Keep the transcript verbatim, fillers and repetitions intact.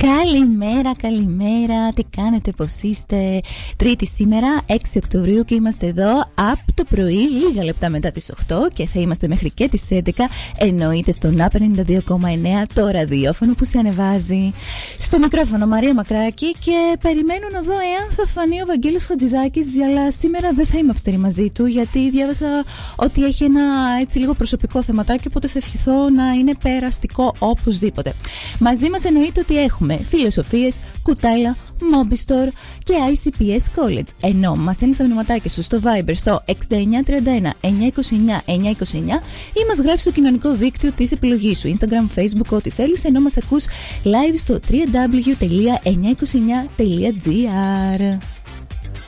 Καλημέρα, καλημέρα, τι κάνετε, πώς είστε? Τρίτη σήμερα, έξι Οκτωβρίου, και είμαστε εδώ από το πρωί, λίγα λεπτά μετά τις οκτώ, και θα είμαστε μέχρι και τις έντεκα, εννοείται στον App ενενήντα δύο κόμμα εννέα, το ραδιόφωνο που σε ανεβάζει. Στο μικρόφωνο Μαρία Μακράκη, και περιμένω να δω εάν θα φανεί ο Βαγγέλης Χατζηδάκης, αλλά σήμερα δεν θα είμαι αυστηρή μαζί του, γιατί διάβασα ότι έχει ένα έτσι λίγο προσωπικό θεματάκι, οπότε θα ευχηθώ να είναι περαστικό οπωσδήποτε. Μαζί μας εννοείται ότι έχουμε φιλοσοφίες, κουτάλα, Mobistore και άι σι πι ες College. Ενώ μας στέλνεις τα μηνυματάκια σου στο Viber στο εξήντα εννιά τριάντα ένα εννιακόσια είκοσι εννιά εννιακόσια είκοσι εννιά ή μας γράφεις στο κοινωνικό δίκτυο της επιλογής σου, Instagram, Facebook, ό,τι θέλεις, ενώ μας ακούς live στο double-u double-u double-u τελεία εννιακόσια είκοσι εννιά τελεία τζι άρ.